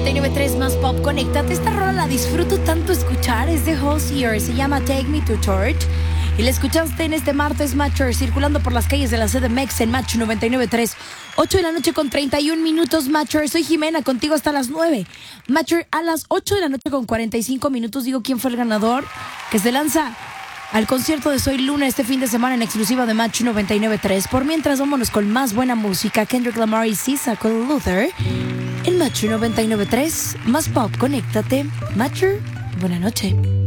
99.3 Más Pop, conéctate. Esta rola la disfruto tanto escuchar. Es de Hozier, se llama Take Me to Church. Y la escuchaste en este martes, Matcher, circulando por las calles de la CDMX en Match 99.3. 8 de la noche con 31 minutos, Matcher. Soy Jimena, contigo hasta las 9. Matcher, a las 8 de la noche con 45 minutos digo quién fue el ganador, que se lanza al concierto de Soy Luna este fin de semana en exclusiva de Match 99.3. Por mientras, vámonos con más buena música. Kendrick Lamar y SZA con Luther en Match 99.3. Más Pop, conéctate. Matcher, buena noche.